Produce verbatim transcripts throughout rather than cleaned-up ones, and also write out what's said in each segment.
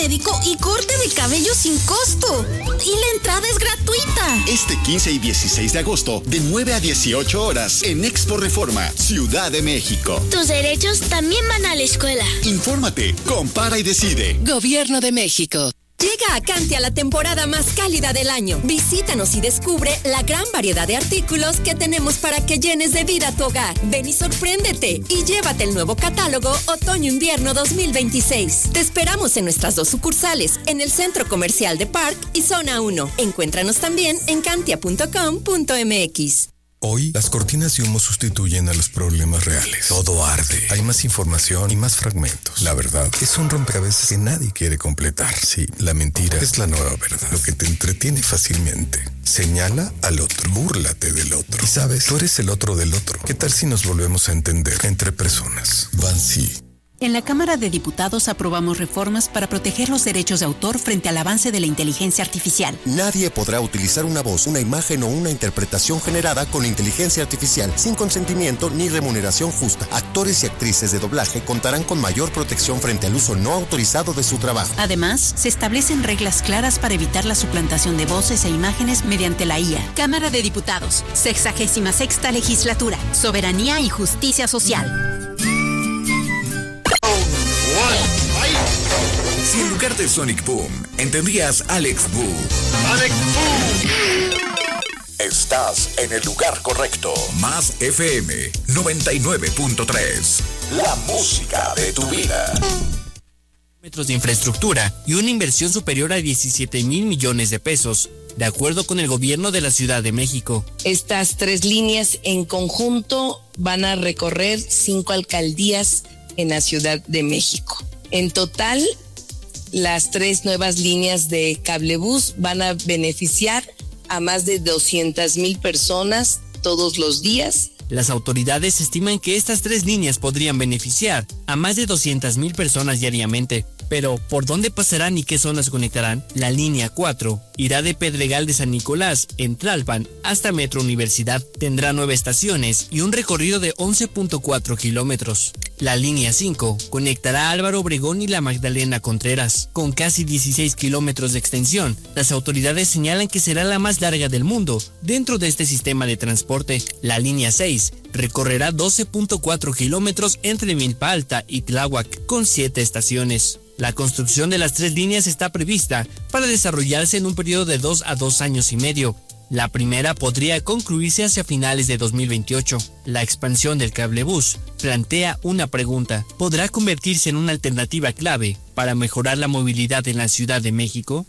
médico y corte de cabello sin costo. Y la entrada es gratuita. Este quince y dieciséis de agosto, de nueve a dieciocho horas, en Expo Reforma, Ciudad de México. Tus derechos también van a la escuela. Infórmate, compara y decide. Gobierno de México. Llega a Cantia la temporada más cálida del año. Visítanos y descubre la gran variedad de artículos que tenemos para que llenes de vida tu hogar. Ven y sorpréndete y llévate el nuevo catálogo Otoño-Invierno dos mil veintiséis. Te esperamos en nuestras dos sucursales, en el Centro Comercial de Park y Zona uno. Encuéntranos también en cantia punto com punto m x. Hoy, las cortinas de humo sustituyen a los problemas reales. Todo arde. Hay más información y más fragmentos. La verdad es un rompecabezas que nadie quiere completar. Sí, la mentira es la nueva verdad. Lo que te entretiene fácilmente. Señala al otro. Búrlate del otro. Y sabes, tú eres el otro del otro. ¿Qué tal si nos volvemos a entender entre personas? Bansi. En la Cámara de Diputados aprobamos reformas para proteger los derechos de autor frente al avance de la inteligencia artificial. Nadie podrá utilizar una voz, una imagen o una interpretación generada con inteligencia artificial sin consentimiento ni remuneración justa. Actores y actrices de doblaje contarán con mayor protección frente al uso no autorizado de su trabajo. Además, se establecen reglas claras para evitar la suplantación de voces e imágenes mediante la I A. Cámara de Diputados, sexagésima sexta legislatura, soberanía y justicia social. Si en lugar de Sonic Boom entendías Alex Boom, Alex Boom, estás en el lugar correcto. Más F M noventa y nueve punto tres. La música de tu vida. Metros de infraestructura y una inversión superior a diecisiete mil millones de pesos, de acuerdo con el gobierno de la Ciudad de México. Estas tres líneas en conjunto van a recorrer cinco alcaldías en la Ciudad de México. En total, las tres nuevas líneas de cablebús van a beneficiar a más de doscientas mil personas todos los días. Las autoridades estiman que estas tres líneas podrían beneficiar a más de doscientas mil personas diariamente. Pero, ¿por dónde pasarán y qué zonas conectarán? La línea cuatro irá de Pedregal de San Nicolás, en Tlalpan, hasta Metro Universidad. Tendrá nueve estaciones y un recorrido de once punto cuatro kilómetros. La línea cinco conectará a Álvaro Obregón y la Magdalena Contreras, con casi dieciséis kilómetros de extensión. Las autoridades señalan que será la más larga del mundo dentro de este sistema de transporte. La línea seis recorrerá doce punto cuatro kilómetros entre Milpa Alta y Tláhuac, con siete estaciones. La construcción de las tres líneas está prevista para desarrollarse en un periodo de dos a dos años y medio. La primera podría concluirse hacia finales de dos mil veintiocho. La expansión del cablebús plantea una pregunta: ¿podrá convertirse en una alternativa clave para mejorar la movilidad en la Ciudad de México?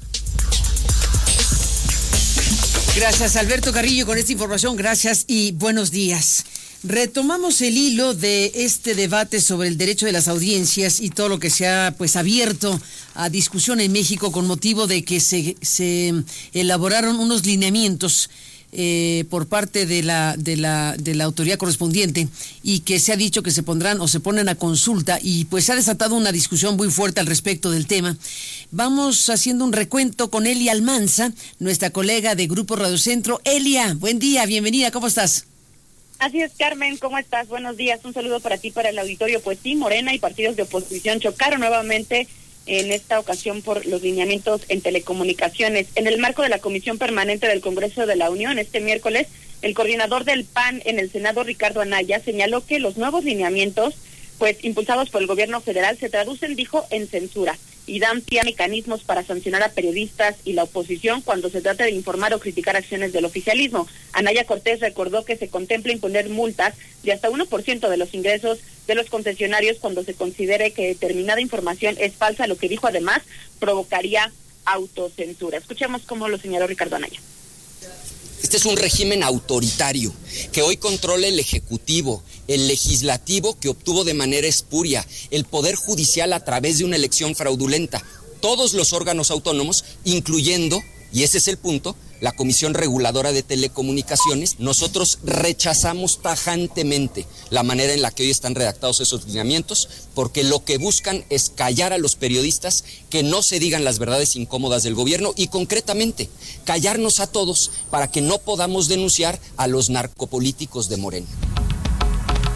Gracias, Alberto Carrillo, con esta información. Gracias y buenos días. Retomamos el hilo de este debate sobre el derecho de las audiencias y todo lo que se ha pues abierto a discusión en México con motivo de que se, se elaboraron unos lineamientos eh, por parte de la, de la, de la autoridad correspondiente y que se ha dicho que se pondrán o se ponen a consulta y pues se ha desatado una discusión muy fuerte al respecto del tema. Vamos haciendo un recuento con Elia Almanza, nuestra colega de Grupo Radio Centro. Elia, buen día, bienvenida, ¿cómo estás? Así es, Carmen, ¿cómo estás? Buenos días, un saludo para ti, para el auditorio. Pues sí, Morena y partidos de oposición chocaron nuevamente en esta ocasión por los lineamientos en telecomunicaciones. En el marco de la Comisión Permanente del Congreso de la Unión, este miércoles, el coordinador del P A N en el Senado, Ricardo Anaya, señaló que los nuevos lineamientos, pues impulsados por el gobierno federal, se traducen, dijo, en censura y dan pie a mecanismos para sancionar a periodistas y la oposición cuando se trata de informar o criticar acciones del oficialismo. Anaya Cortés recordó que se contempla imponer multas de hasta uno por ciento de los ingresos de los concesionarios cuando se considere que determinada información es falsa, lo que dijo además provocaría autocensura. Escuchemos cómo lo señaló Ricardo Anaya. Este es un régimen autoritario que hoy controla el Ejecutivo, el Legislativo que obtuvo de manera espuria, el Poder Judicial a través de una elección fraudulenta, todos los órganos autónomos, incluyendo, y ese es el punto, la Comisión Reguladora de Telecomunicaciones. Nosotros rechazamos tajantemente la manera en la que hoy están redactados esos lineamientos, porque lo que buscan es callar a los periodistas, que no se digan las verdades incómodas del gobierno y concretamente callarnos a todos para que no podamos denunciar a los narcopolíticos de Morena.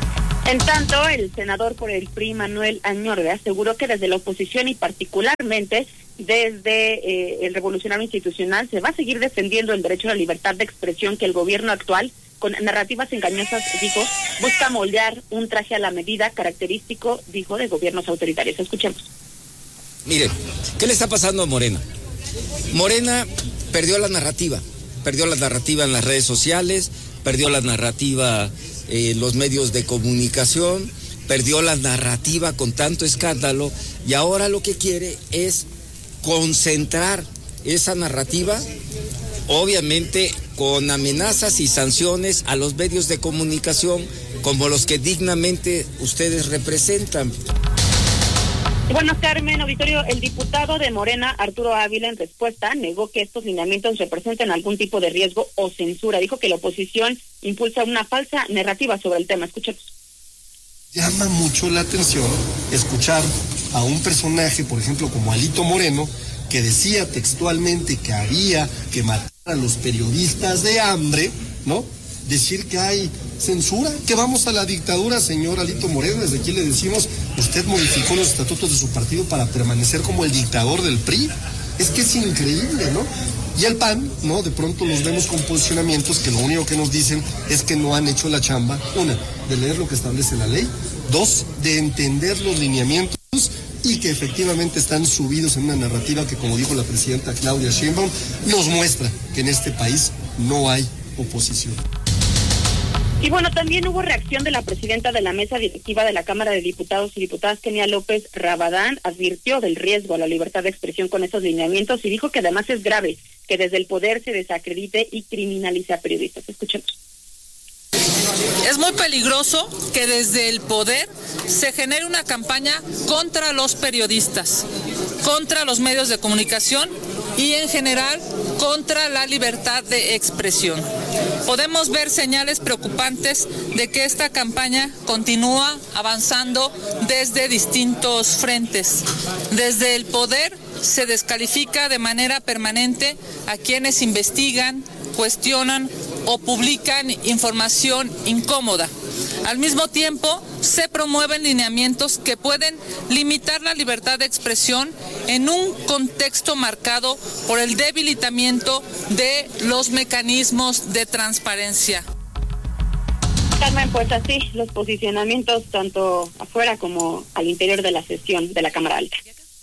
En tanto, el senador por el P R I, Manuel Añorbe, aseguró que desde la oposición y particularmente desde eh, el Revolucionario Institucional se va a seguir defendiendo el derecho a la libertad de expresión que el gobierno actual, con narrativas engañosas, dijo, busca moldear un traje a la medida característico, dijo, de gobiernos autoritarios. Escuchemos. Mire, ¿qué le está pasando a Morena? Morena perdió la narrativa, perdió la narrativa en las redes sociales, perdió la narrativa en los medios de comunicación, perdió la narrativa con tanto escándalo y ahora lo que quiere es concentrar esa narrativa, obviamente con amenazas y sanciones a los medios de comunicación como los que dignamente ustedes representan. Bueno, Carmen, auditorio, el diputado de Morena, Arturo Ávila, en respuesta, negó que estos lineamientos representen algún tipo de riesgo o censura. Dijo que la oposición impulsa una falsa narrativa sobre el tema. Escuchemos. Llama mucho la atención escuchar a un personaje, por ejemplo, como Alito Moreno, que decía textualmente que había que matar a los periodistas de hambre, ¿no? Decir que hay censura, que vamos a la dictadura, señor Alito Moreno. Desde aquí le decimos, usted modificó los estatutos de su partido para permanecer como el dictador del P R I. Es que es increíble, ¿no? Y el P A N, ¿no? De pronto los vemos con posicionamientos que lo único que nos dicen es que no han hecho la chamba, una, de leer lo que establece la ley, dos, de entender los lineamientos y que efectivamente están subidos en una narrativa que, como dijo la presidenta Claudia Sheinbaum, nos muestra que en este país no hay oposición. Y bueno, también hubo reacción de la presidenta de la mesa directiva de la Cámara de Diputados y Diputadas, Kenia López Rabadán, advirtió del riesgo a la libertad de expresión con estos lineamientos y dijo que además es grave que desde el poder se desacredite y criminalice a periodistas. Escuchemos. Es muy peligroso que desde el poder se genere una campaña contra los periodistas, contra los medios de comunicación y en general contra la libertad de expresión. Podemos ver señales preocupantes de que esta campaña continúa avanzando desde distintos frentes. Desde el poder se descalifica de manera permanente a quienes investigan, cuestionan o publican información incómoda. Al mismo tiempo, se promueven lineamientos que pueden limitar la libertad de expresión en un contexto marcado por el debilitamiento de los mecanismos de transparencia. Carmen, pues así los posicionamientos tanto afuera como al interior de la sesión de la Cámara Alta.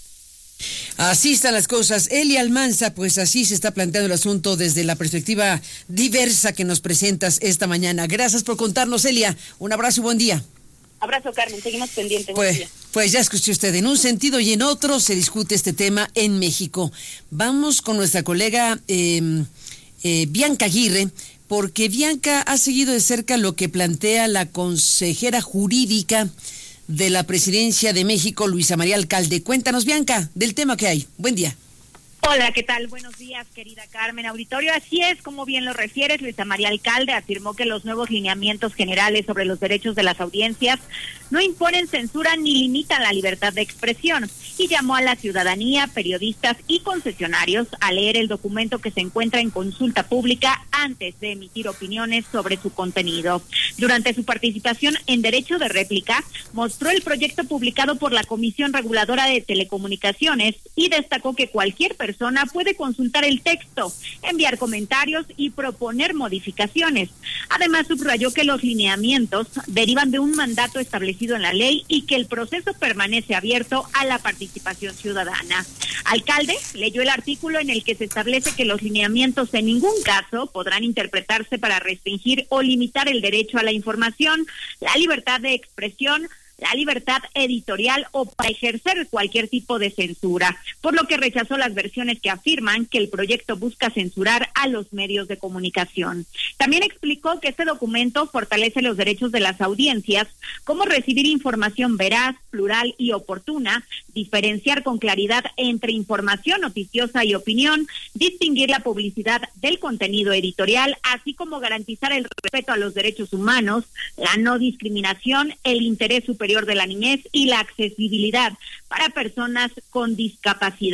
Así están las cosas. Eli Almanza, pues así se está planteando el asunto desde la perspectiva diversa que nos presentas esta mañana. Gracias por contarnos, Elia. Un abrazo y buen día. Abrazo, Carmen. Seguimos pendientes. Pues, pues ya escuché usted, en un sentido y en otro se discute este tema en México. Vamos con nuestra colega eh, eh, Bianca Aguirre, porque Bianca ha seguido de cerca lo que plantea la consejera jurídica de la Presidencia de México, Luisa María Alcalde. Cuéntanos, Bianca, del tema que hay. Buen día. Hola, ¿qué tal? Buenos días, querida Carmen. Auditorio, así es, como bien lo refieres, Luisa María Alcalde afirmó que los nuevos lineamientos generales sobre los derechos de las audiencias no imponen censura ni limitan la libertad de expresión y llamó a la ciudadanía, periodistas y concesionarios a leer el documento que se encuentra en consulta pública antes de emitir opiniones sobre su contenido. Durante su participación en Derecho de Réplica, mostró el proyecto publicado por la Comisión Reguladora de Telecomunicaciones y destacó que cualquier persona persona puede consultar el texto, enviar comentarios y proponer modificaciones. Además, subrayó que los lineamientos derivan de un mandato establecido en la ley y que el proceso permanece abierto a la participación ciudadana. Alcalde leyó el artículo en el que se establece que los lineamientos en ningún caso podrán interpretarse para restringir o limitar el derecho a la información, la libertad de expresión, la libertad editorial o para ejercer cualquier tipo de censura, por lo que rechazó las versiones que afirman que el proyecto busca censurar a los medios de comunicación. También explicó que este documento fortalece los derechos de las audiencias, como recibir información veraz, plural y oportuna, diferenciar con claridad entre información noticiosa y opinión, distinguir la publicidad del contenido editorial, así como garantizar el respeto a los derechos humanos, la no discriminación, el interés superior de la niñez y la accesibilidad para personas con discapacidad.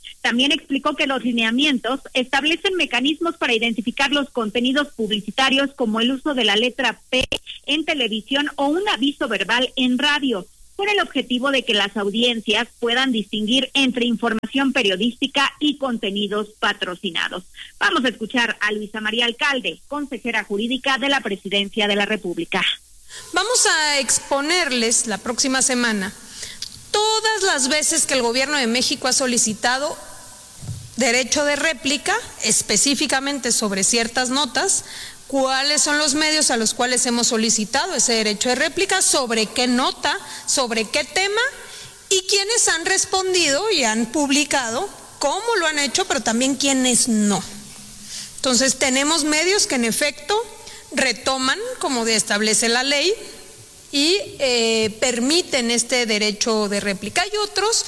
También explicó que los lineamientos establecen mecanismos para identificar los contenidos publicitarios como el uso de la letra P en televisión o un aviso verbal en radio, con el objetivo de que las audiencias puedan distinguir entre información periodística y contenidos patrocinados. Vamos a escuchar a Luisa María Alcalde, consejera jurídica de la Presidencia de la República. Vamos a exponerles la próxima semana todas las veces que el Gobierno de México ha solicitado derecho de réplica, específicamente sobre ciertas notas, cuáles son los medios a los cuales hemos solicitado ese derecho de réplica, sobre qué nota, sobre qué tema y quiénes han respondido y han publicado, cómo lo han hecho, pero también quiénes no. Entonces tenemos medios que en efecto retoman, como establece la ley, y eh, permiten este derecho de réplica. Hay otros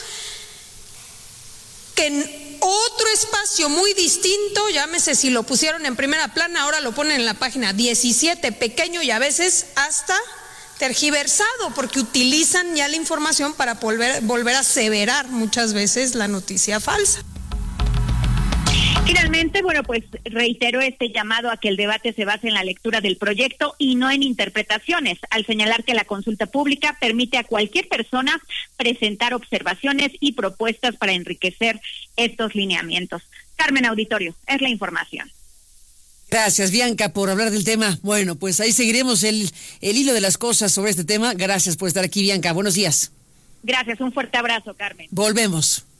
que en otro espacio muy distinto, llámese si lo pusieron en primera plana, ahora lo ponen en la página diecisiete, pequeño y a veces hasta tergiversado, porque utilizan ya la información para volver, volver a aseverar muchas veces la noticia falsa. Finalmente, bueno, pues reitero este llamado a que el debate se base en la lectura del proyecto y no en interpretaciones, al señalar que la consulta pública permite a cualquier persona presentar observaciones y propuestas para enriquecer estos lineamientos. Carmen, auditorio, es la información. Gracias, Bianca, por hablar del tema. Bueno, pues ahí seguiremos el, el hilo de las cosas sobre este tema. Gracias por estar aquí, Bianca. Buenos días. Gracias, un fuerte abrazo, Carmen. Volvemos.